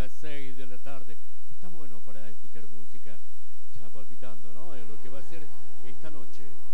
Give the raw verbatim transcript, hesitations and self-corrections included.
las seis de la tarde. Está bueno para escuchar música ya palpitando, ¿no? En lo que va a ser esta noche.